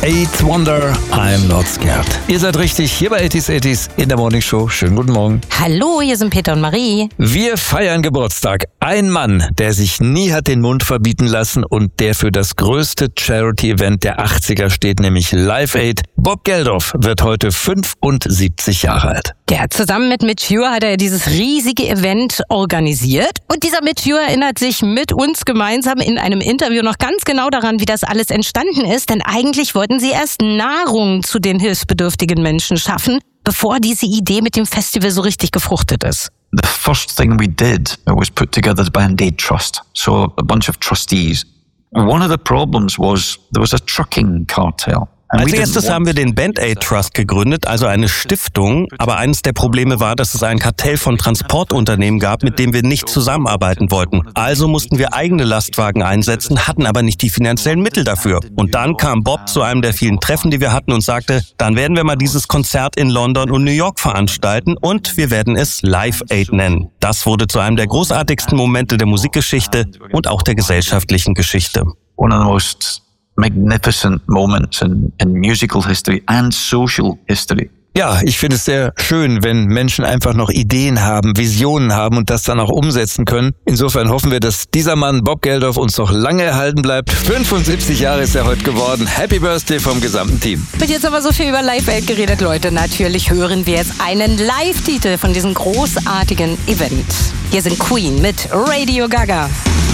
Eighth Wonder, I'm not scared. Ihr seid richtig, hier bei 80s in der Morning Show. Schönen guten Morgen. Hallo, hier sind Peter und Marie. Wir feiern Geburtstag. Ein Mann, der sich nie hat den Mund verbieten lassen und der für das größte Charity-Event der 80er steht, nämlich Live Aid. Bob Geldof wird heute 75 Jahre alt. Ja, zusammen mit Mitch Ure hat er dieses riesige Event organisiert. Und dieser Mitch Ure erinnert sich mit uns gemeinsam in einem Interview noch ganz genau daran, wie das alles entstanden ist. Denn eigentlich wollten sie erst Nahrung zu den hilfsbedürftigen Menschen schaffen, bevor diese Idee mit dem Festival so richtig gefruchtet ist. The first thing we did was put together the Band Aid Trust, so a bunch of trustees. And one of the problems was there was a trucking cartel. Als erstes haben wir den Band Aid Trust gegründet, also eine Stiftung. Aber eines der Probleme war, dass es ein Kartell von Transportunternehmen gab, mit dem wir nicht zusammenarbeiten wollten. Also mussten wir eigene Lastwagen einsetzen, hatten aber nicht die finanziellen Mittel dafür. Und dann kam Bob zu einem der vielen Treffen, die wir hatten und sagte, dann werden wir mal dieses Konzert in London und New York veranstalten und wir werden es Live Aid nennen. Das wurde zu einem der großartigsten Momente der Musikgeschichte und auch der gesellschaftlichen Geschichte. One of the most magnificent moments in musical history and social history. Ja, ich finde es sehr schön, wenn Menschen einfach noch Ideen haben, Visionen haben und das dann auch umsetzen können. Insofern hoffen wir, dass dieser Mann, Bob Geldof, uns noch lange erhalten bleibt. 75 Jahre ist er heute geworden. Happy Birthday vom gesamten Team. Wird jetzt aber so viel über Live Aid geredet, Leute. Natürlich hören wir jetzt einen Live-Titel von diesem großartigen Event. Hier sind Queen mit Radio Gaga.